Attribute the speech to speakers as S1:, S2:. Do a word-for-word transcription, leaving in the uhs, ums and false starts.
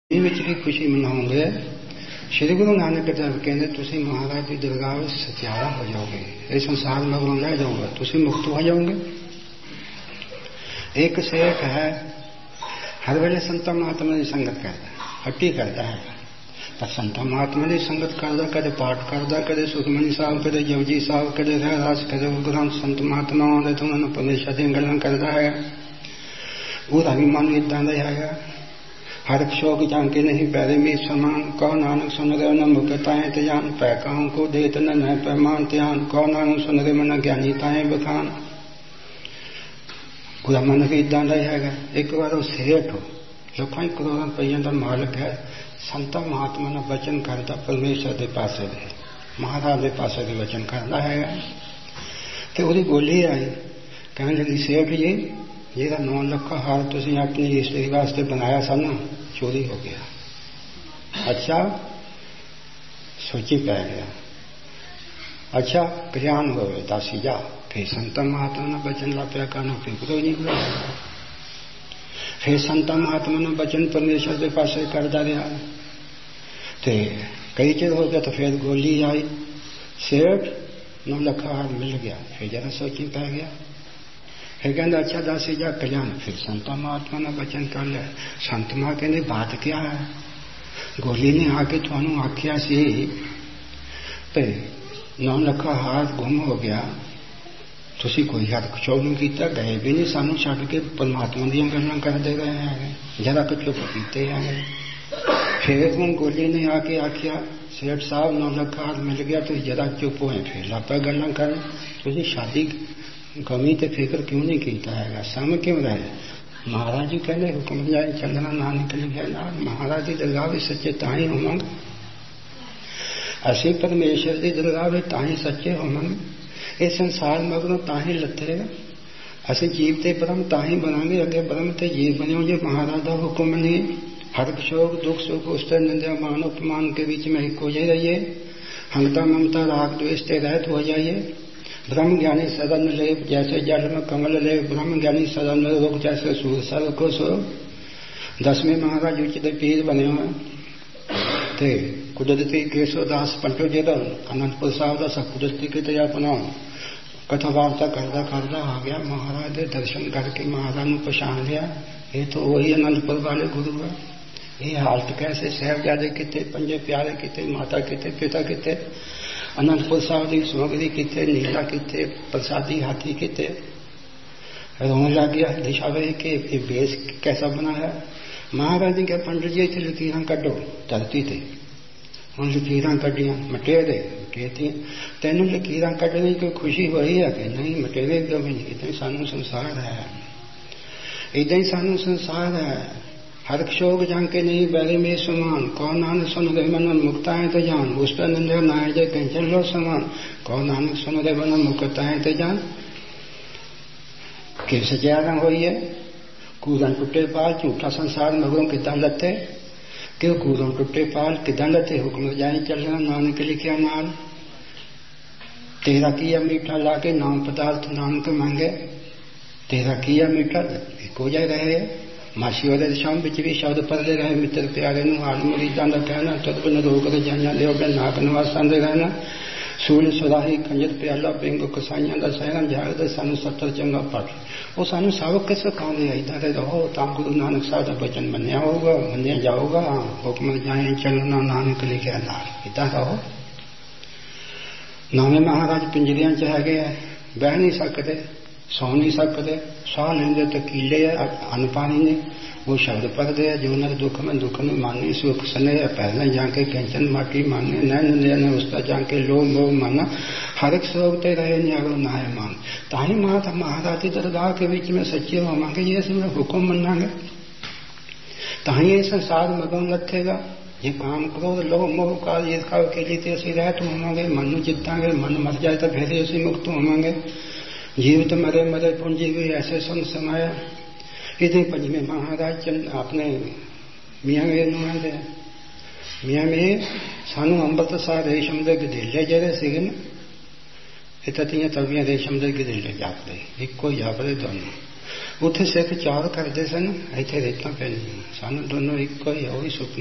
S1: भी खुशी मनाओगे। श्री गुरु नानक देव कहते तुसी महाराज की दरगाह में सत्यारा हो जाओगे, इस संसार में अगर ले जाओगे तुसी मुक्त हो जाओगे। एक सेठ है हर वेले संत महात्मा की संगत करता, हट्टी करता है, पर संत महात्मा की संगत करता, कदे पाठ करता, कदे सुखमनी साहब, कदे जवजी साहब, कदे रहरास, कदे ग्रंथ संत महात्मा आते तो उन्होंने परमेश्वर की गल्लां करता है। उसका भी मन इदा का है, हर शोक जाके नहीं पैरे में समान, कौ नानक सुन रहे न मुकताएं त्यान, पैकाओं को देत न न पैमान त्यान, कौ नानक सुन रहे मन ज्ञानीताएं बखान। पूरा मन भी इदा का है। एक बार वो सेठ हो लखों करोड़ों रुपये का मालिक है, संत महात्मा ने वचन करता परमेश्वर के पासे दे महाराज के पासे के वचन करता है। तो वो बोली आई कहने लगी सेठ जी जेड़ा नौ लख हार तुम अपनी इस्त्री वास्ते बनाया सा ना चोरी हो गया। अच्छा सोची पै गया, अच्छा कल्याण हो गया दासी जा। फिर संत महात्मा ने वचन ला पिया कहना फिर कोई नहीं हुआ। फिर संत महात्मा ने वचन परमेश्वर के पास करता रहा। तो कई चिर हो गया तो फिर गोली आई, सेठ नौ लख हार मिल गया। फिर जरा सोची पै गया। फिर कहते अच्छा दासी जा कल्याण। फिर संत महात्मा ने वचन कर लिया। संत मां कहते बात क्या है, गोली ने आके थानू आख्या सी ते नौ लख हाथ गुम हो गया, तुसी कोई हद चौक नहीं किया, गए भी नहीं, सानू छड़ के परमात्मा दी गल्लां करते रहे हैं, जरा कुछ चुप कीते हैं। फिर हूँ गोली ने आके आख्या सेठ साहब नौ लख हाथ मिल गया, तुम जरा चुप होए। फिर लापा गल्लां कर, तुसी शादी गमी तो फिक्र क्यों नहीं किया है, सम क्यों रहे। महाराज जी कहते हुक्म जाए चलना ना निकल गया। महाराज की दरगाह भी सच्चे ताही होवांगे, असी परमेश्वर की दरगाह भी ताही सच्चे होवांगे। इस संसार मगरों ताही लथेगा, असी जीव ते ब्रह्म ताही बनांगे, अगे ब्रह्म ते जीव बनो जो महाराज का हुक्म नहीं। हर शोक दुख सुख उष्ट निंदा मान उपमान के बीच में एक हो जाइए, हंगता ममता राग द्वेष ते रहित हो जाइए। ब्रह्म ज्ञानी सदन ले जैसे जल में कमल ले, ब्रह्म ज्ञानी सदन में रुक जैसे सूर सर को सो। दसवें महाराज उचित पीर बने हुए थे, कुदरती केशोदास पंटो जेदल अनंतपुर साहब का सब कुदरती के तैयार अपना कथा वार्ता करता करता आ गया। महाराज के दर्शन करके महाराज ने पछाण लिया, ये तो वही अनंतपुर वाले गुरु है। ये हालत कैसे, साहबजादे किते, पंजे प्यारे किते, माता किते, पिता किते, अनंतपुर साहब की समग्री किते, नीला किते, प्रसादी हाथी किते। रोने लग गया दिशा वे के बेस कैसा बना है। महाराज जी के पंडित जी इतने लकीर कड्डो धरती थे, उन लकीर कड्डिया मटेरे कहती तेन लकीर कड्डने की खुशी हुई है कि नहीं, मटेरे क्यों भी नहीं, इतना ही सानू संसार है, इदा ही सानू संसार है। हर शोक जाके नहीं बैरे में समान, कौ नानक सुन रहे मन मुक्ता है तो जान, उस पर निंदे नाय जय कंचन लो समान, कौ नानक सुन रहे मन मुक्ता है तो जान। किस ज्यादा हुई है कूदन टुटे पाल, झूठा संसार मगरों किदा लते, क्यों कूदन टुटे पाल किदा लते, हुक्म जाए चलना नानक लिखिया नाल। तेरा किया मीठा लाके नाम पदार्थ नानक मांगे, तेरा किया मीठा एक हो जाए रहे। मासी वाले शाम बिच भी शब्द पढ़ते रहे, मित्र प्यारे हाल मुरीदा का कहना, तद बिन रोक जाइया ले नाक निवासा दे रहना। सूल सुराही खंजर प्याला पिंग कसाइया का सहना जागते सानू सत्तर चंगा पाठ, वो सानू सबक के सिखाते इदा दे रहो ता गुरु नानक साहब का वचन मनिया होगा, मनिया जाओगा। हुक्म जाए चलना नानक लिखिया नाल, इदा रहो। नौवें महाराज पिंजरिया च है, बह नहीं सकते, सौ नहीं सकते, सौ लेंगे तो कीले अन्न पानी ने, वो शब्द पढ़ते हैं जो न दुख में दुख में माने, सुख सने पहले जाके कैंचन माटी माने, नैन नैन उसका जाके लोग लोग माना, हर एक सोचते रहे न्यागो नाय मान। ताही माता महाराज की दरगाह के बीच में सच्चे होवांगे, ये सब हुक्म मनांगे, ताही ये संसार मगन लथेगा। ये काम क्रोध लोभ मोह काल ईर्षा के लिए ऐसे रहते होवांगे, मन जितांगे, मन मर जाए तो फिर ऐसे मुक्त होवांगे। जीवित मरे मरे पूंजी भी ऐसे सुन समाया। इतने पंजवें महाराज अपने मियाँ में नुआते मियाँ में सानू अमृतसर रेशम के गदेले जरे से ना, इतनी तवियां रेशम के गदेले जापते, इको जापते दोनों। उत्थे सिख चार करते सन, इतने रेत पैनिया, सानू दोनों इको ही, वही सुखी